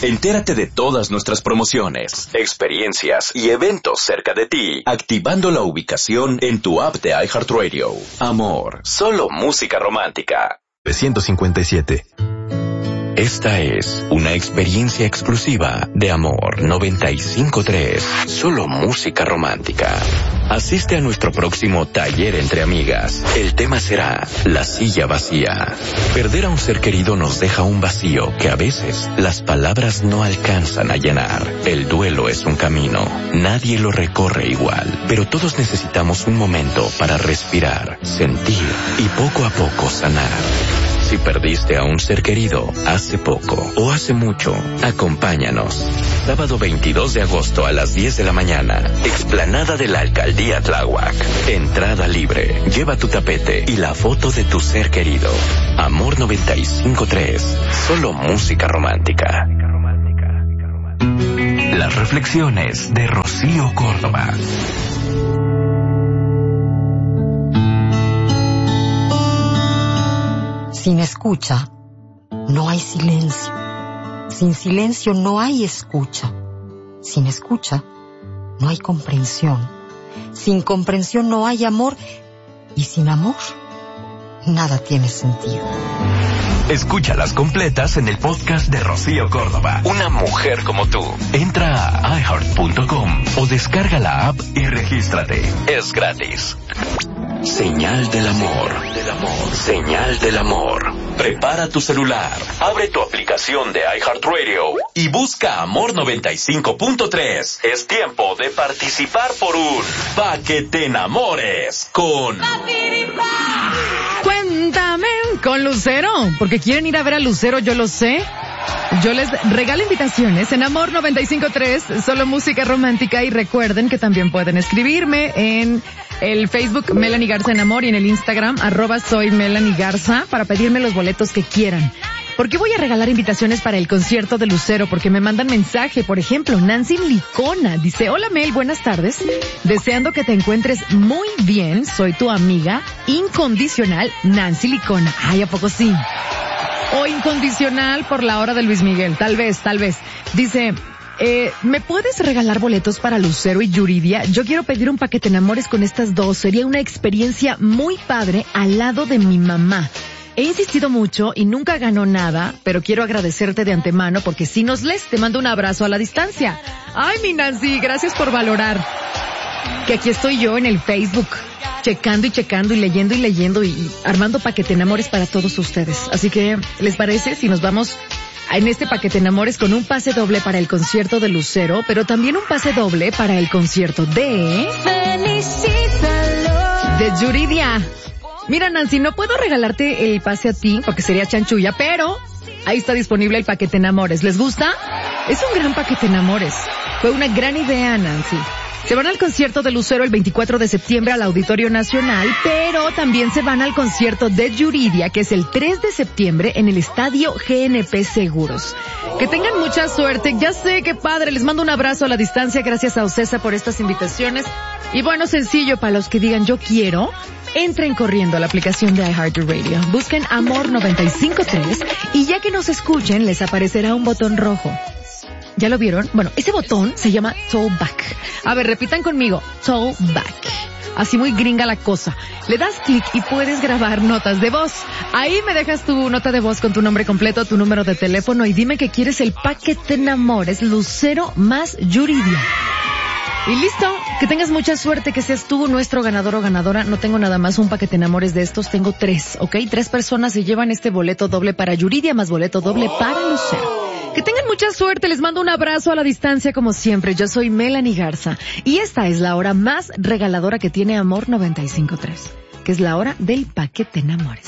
Entérate de todas nuestras promociones, experiencias y eventos cerca de ti, activando la ubicación en tu app de iHeartRadio. Amor, solo música romántica. 357. Esta es una experiencia exclusiva de Amor 95.3, solo música romántica. Asiste a nuestro próximo taller entre amigas. El tema será la silla vacía. Perder a un ser querido nos deja un vacío que a veces las palabras no alcanzan a llenar. El duelo es un camino, nadie lo recorre igual, pero todos necesitamos un momento para respirar, sentir y poco a poco sanar. Si perdiste a un ser querido hace poco o hace mucho, acompáñanos. Sábado 22 de agosto a las 10 de la mañana, explanada de la Alcaldía Tláhuac. Entrada libre. Lleva tu tapete y la foto de tu ser querido. Amor 95.3, solo música romántica. Las reflexiones de Rocío Córdoba. Sin escucha, no hay silencio. Sin silencio, no hay escucha. Sin escucha, no hay comprensión. Sin comprensión, no hay amor. Y sin amor, nada tiene sentido. Escúchalas completas en el podcast de Rocío Córdoba. Una mujer como tú. Entra a iHeart.com o descarga la app y regístrate. Es gratis. Señal del amor. Señal del amor. Prepara tu celular, abre tu aplicación de iHeartRadio y busca Amor 95.3. Es tiempo de participar por un Pa' que te enamores con... Cuéntame con Lucero, porque quieren ir a ver a Lucero, yo lo sé. Yo les regalo invitaciones en Amor 95.3, solo música romántica, y recuerden que también pueden escribirme en el Facebook Melanie Garza en Amor y en el Instagram @soy Melanie Garza para pedirme los boletos que quieran. ¿Por qué voy a regalar invitaciones para el concierto de Lucero? Porque me mandan mensaje. Por ejemplo, Nancy Licona dice: hola Mel, buenas tardes. Deseando que te encuentres muy bien. Soy tu amiga incondicional, Nancy Licona. Ay, ¿a poco sí? O incondicional por la hora de Luis Miguel. Tal vez. Dice... ¿me puedes regalar boletos para Lucero y Yuridia? Yo quiero pedir un paquete enamores con estas dos. Sería una experiencia muy padre al lado de mi mamá. He insistido mucho y nunca ganó nada, pero quiero agradecerte de antemano porque si nos lees, te mando un abrazo a la distancia. Ay, mi Nancy, gracias por valorar. Que aquí estoy yo en el Facebook, checando y leyendo y armando paquete enamores para todos ustedes. Así que, ¿les parece si nos vamos en este paquete enamores con un pase doble para el concierto de Lucero, pero también un pase doble para el concierto de Yuridia? Mira, Nancy, no puedo regalarte el pase a ti porque sería chanchulla, pero ahí está disponible el paquete enamores. ¿Les gusta? Es un gran paquete enamores. Fue una gran idea, Nancy. Se van al concierto de Lucero el 24 de septiembre al Auditorio Nacional, pero también se van al concierto de Yuridia, que es el 3 de septiembre en el Estadio GNP Seguros. Que tengan mucha suerte. Ya sé, qué padre. Les mando un abrazo a la distancia. Gracias a Ocesa por estas invitaciones. Y bueno, sencillo, para los que digan yo quiero, entren corriendo a la aplicación de iHeartRadio. Busquen Amor 95.3 y ya que nos escuchen, les aparecerá un botón rojo. ¿Ya lo vieron? Bueno, ese botón se llama Tollback. A ver, repitan conmigo. Tollback. Así muy gringa la cosa. Le das clic y puedes grabar notas de voz. Ahí me dejas tu nota de voz con tu nombre completo, tu número de teléfono y dime que quieres el paquete enamores Lucero más Yuridia. Y listo, que tengas mucha suerte, que seas tú nuestro ganador o ganadora. No tengo nada más un paquete enamores de estos, tengo 3, ¿ok? 3 personas se llevan este boleto doble para Yuridia más boleto doble para Lucero. Que tengan mucha suerte, les mando un abrazo a la distancia como siempre. Yo soy Melanie Garza y esta es la hora más regaladora que tiene Amor 95.3, que es la hora del paquete enamores.